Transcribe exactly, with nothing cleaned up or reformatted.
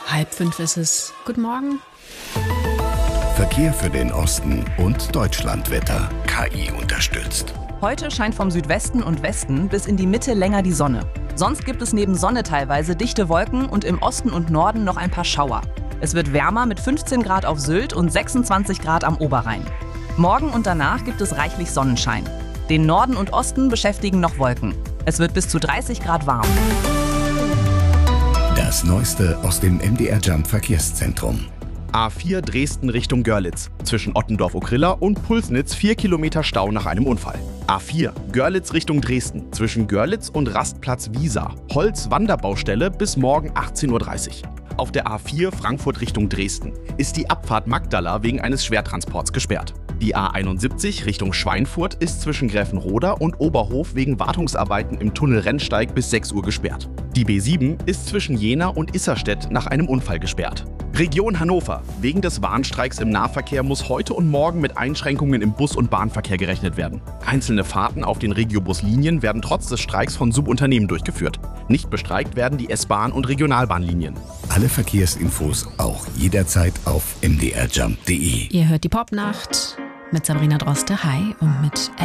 Halb fünf ist es. Guten Morgen. Verkehr für den Osten und Deutschlandwetter. K I unterstützt. Heute scheint vom Südwesten und Westen bis in die Mitte länger die Sonne. Sonst gibt es neben Sonne teilweise dichte Wolken und im Osten und Norden noch ein paar Schauer. Es wird wärmer mit fünfzehn Grad auf Sylt und sechsundzwanzig Grad am Oberrhein. Morgen und danach gibt es reichlich Sonnenschein. Den Norden und Osten beschäftigen noch Wolken. Es wird bis zu dreißig Grad warm. Das Neueste aus dem M D R Jump Verkehrszentrum. A vier Dresden Richtung Görlitz. Zwischen Ottendorf-Okrilla und Pulsnitz vier Kilometer Stau nach einem Unfall. A vier Görlitz Richtung Dresden. Zwischen Görlitz und Rastplatz Wiesa. Holz-Wanderbaustelle bis morgen achtzehn Uhr dreißig. Auf der A vier Frankfurt Richtung Dresden ist die Abfahrt Magdala wegen eines Schwertransports gesperrt. Die A einundsiebzig Richtung Schweinfurt ist zwischen Gräfenroda und Oberhof wegen Wartungsarbeiten im Tunnel Rennsteig bis sechs Uhr gesperrt. Die B sieben ist zwischen Jena und Isserstedt nach einem Unfall gesperrt. Region Hannover. Wegen des Warnstreiks im Nahverkehr muss heute und morgen mit Einschränkungen im Bus- und Bahnverkehr gerechnet werden. Einzelne Fahrten auf den Regiobus-Linien werden trotz des Streiks von Subunternehmen durchgeführt. Nicht bestreikt werden die S-Bahn- und Regionalbahnlinien. Alle Verkehrsinfos auch jederzeit auf m d r jump punkt d e. Ihr hört die Popnacht mit Sabrina Droste. Hi und mit